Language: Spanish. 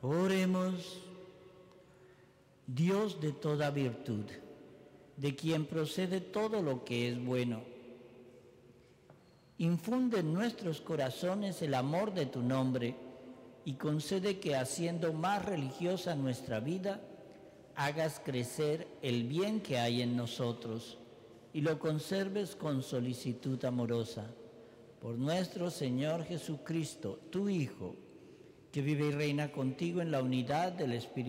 Oremos. Dios de toda virtud, de quien procede todo lo que es bueno, infunde en nuestros corazones el amor de tu nombre y concede que, haciendo más religiosa nuestra vida, hagas crecer el bien que hay en nosotros y lo conserves con solicitud amorosa. Por nuestro Señor Jesucristo, tu Hijo, que vive y reina contigo en la unidad del Espíritu